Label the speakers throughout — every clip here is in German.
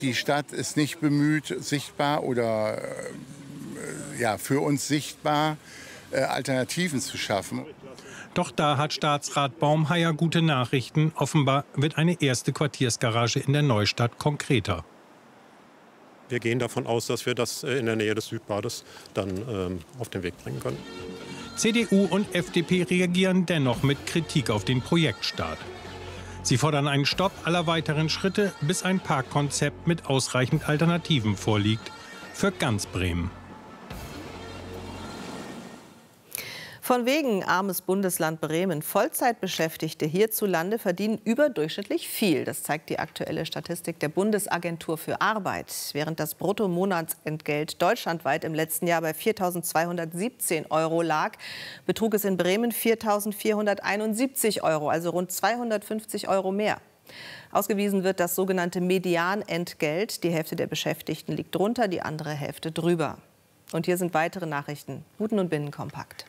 Speaker 1: Die Stadt ist nicht bemüht, sichtbar oder ja, für uns sichtbar Alternativen zu schaffen.
Speaker 2: Doch da hat Staatsrat Baumheier gute Nachrichten. Offenbar wird eine erste Quartiersgarage in der Neustadt konkreter.
Speaker 3: Wir gehen davon aus, dass wir das in der Nähe des Südbades dann auf den Weg bringen können.
Speaker 2: CDU und FDP reagieren dennoch mit Kritik auf den Projektstart. Sie fordern einen Stopp aller weiteren Schritte, bis ein Parkkonzept mit ausreichend Alternativen vorliegt. Für ganz Bremen.
Speaker 4: Von wegen armes Bundesland Bremen. Vollzeitbeschäftigte hierzulande verdienen überdurchschnittlich viel. Das zeigt die aktuelle Statistik der Bundesagentur für Arbeit. Während das Bruttomonatsentgelt deutschlandweit im letzten Jahr bei 4.217 € lag, betrug es in Bremen 4.471 €, also rund 250 € mehr. Ausgewiesen wird das sogenannte Medianentgelt. Die Hälfte der Beschäftigten liegt drunter, die andere Hälfte drüber. Und hier sind weitere Nachrichten. Guten und Binnenkompakt.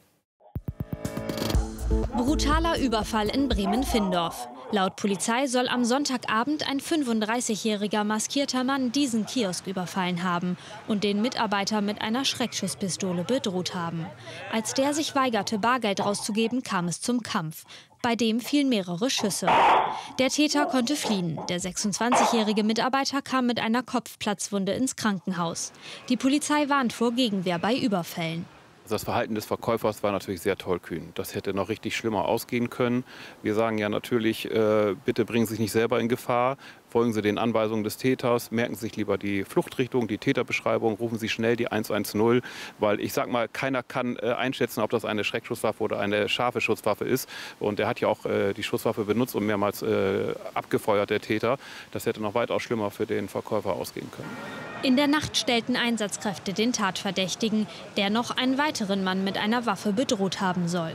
Speaker 5: Brutaler Überfall in Bremen-Findorf. Laut Polizei soll am Sonntagabend ein 35-jähriger maskierter Mann diesen Kiosk überfallen haben und den Mitarbeiter mit einer Schreckschusspistole bedroht haben. Als der sich weigerte, Bargeld rauszugeben, kam es zum Kampf. Bei dem fielen mehrere Schüsse. Der Täter konnte fliehen. Der 26-jährige Mitarbeiter kam mit einer Kopfplatzwunde ins Krankenhaus. Die Polizei warnt vor Gegenwehr bei Überfällen.
Speaker 6: Das Verhalten des Verkäufers war natürlich sehr tollkühn. Das hätte noch richtig schlimmer ausgehen können. Wir sagen ja natürlich, bitte bringen Sie sich nicht selber in Gefahr. Folgen Sie den Anweisungen des Täters, merken Sie sich lieber die Fluchtrichtung, die Täterbeschreibung, rufen Sie schnell die 110, weil ich sag mal, keiner kann einschätzen, ob das eine Schreckschusswaffe oder eine scharfe Schusswaffe ist. Und er hat ja auch die Schusswaffe benutzt und mehrmals abgefeuert, der Täter. Das hätte noch weitaus schlimmer für den Verkäufer ausgehen können.
Speaker 5: In der Nacht stellten Einsatzkräfte den Tatverdächtigen, der noch einen weiteren Mann mit einer Waffe bedroht haben soll.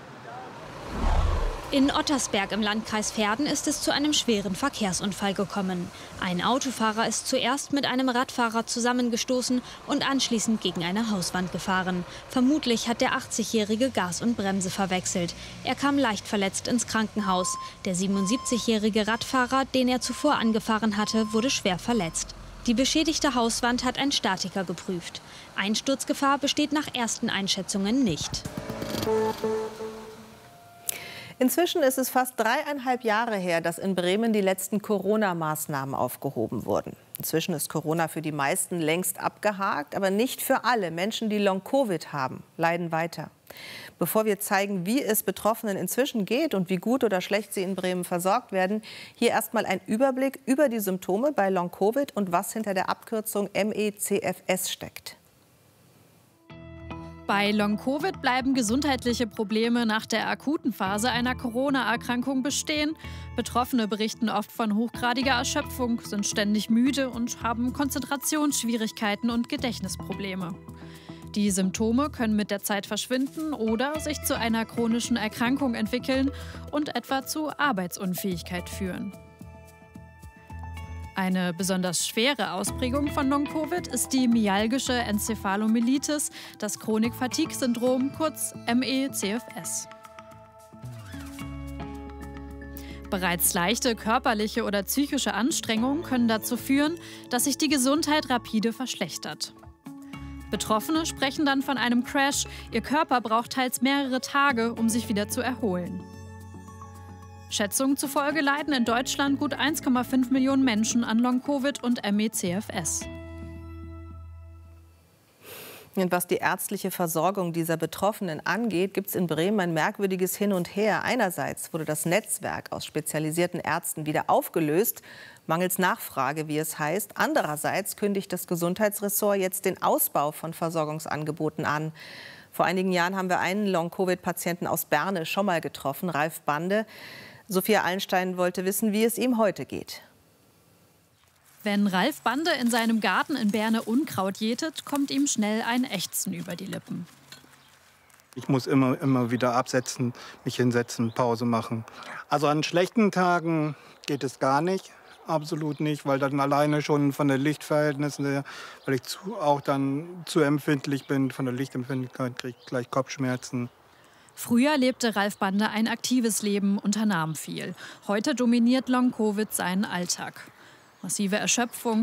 Speaker 5: In Ottersberg im Landkreis Verden ist es zu einem schweren Verkehrsunfall gekommen. Ein Autofahrer ist zuerst mit einem Radfahrer zusammengestoßen und anschließend gegen eine Hauswand gefahren. Vermutlich hat der 80-jährige Gas und Bremse verwechselt. Er kam leicht verletzt ins Krankenhaus. Der 77-jährige Radfahrer, den er zuvor angefahren hatte, wurde schwer verletzt. Die beschädigte Hauswand hat ein Statiker geprüft. Einsturzgefahr besteht nach ersten Einschätzungen nicht.
Speaker 4: Inzwischen ist es fast 3,5 Jahre her, dass in Bremen die letzten Corona-Maßnahmen aufgehoben wurden. Inzwischen ist Corona für die meisten längst abgehakt, aber nicht für alle. Menschen, die Long-Covid haben, leiden weiter. Bevor wir zeigen, wie es Betroffenen inzwischen geht und wie gut oder schlecht sie in Bremen versorgt werden, hier erstmal ein Überblick über die Symptome bei Long-Covid und was hinter der Abkürzung MECFS steckt.
Speaker 7: Bei Long-Covid bleiben gesundheitliche Probleme nach der akuten Phase einer Corona-Erkrankung bestehen. Betroffene berichten oft von hochgradiger Erschöpfung, sind ständig müde und haben Konzentrationsschwierigkeiten und Gedächtnisprobleme. Die Symptome können mit der Zeit verschwinden oder sich zu einer chronischen Erkrankung entwickeln und etwa zu Arbeitsunfähigkeit führen. Eine besonders schwere Ausprägung von Long-Covid ist die myalgische Enzephalomyelitis, das Chronik-Fatigue-Syndrom, kurz MECFS. Bereits leichte körperliche oder psychische Anstrengungen können dazu führen, dass sich die Gesundheit rapide verschlechtert. Betroffene sprechen dann von einem Crash. Ihr Körper braucht teils mehrere Tage, um sich wieder zu erholen. Schätzungen zufolge leiden in Deutschland gut 1,5 Millionen Menschen an Long-Covid und MECFS.
Speaker 4: Und was die ärztliche Versorgung dieser Betroffenen angeht, gibt es in Bremen ein merkwürdiges Hin und Her. Einerseits wurde das Netzwerk aus spezialisierten Ärzten wieder aufgelöst, mangels Nachfrage, wie es heißt. Andererseits kündigt das Gesundheitsressort jetzt den Ausbau von Versorgungsangeboten an. Vor einigen Jahren haben wir einen Long-Covid-Patienten aus Berne schon mal getroffen, Ralf Bande. Sophia Allenstein wollte wissen, wie es ihm heute geht.
Speaker 7: Wenn Ralf Bande in seinem Garten in Berne Unkraut jätet, kommt ihm schnell ein Ächzen über die Lippen.
Speaker 8: Ich muss immer wieder absetzen, mich hinsetzen, Pause machen. Also an schlechten Tagen geht es gar nicht, absolut nicht, weil dann alleine schon von den Lichtverhältnissen her, weil ich auch dann zu empfindlich bin, von der Lichtempfindlichkeit kriege ich gleich Kopfschmerzen.
Speaker 7: Früher lebte Ralf Bande ein aktives Leben, unternahm viel. Heute dominiert Long-Covid seinen Alltag. Massive Erschöpfung,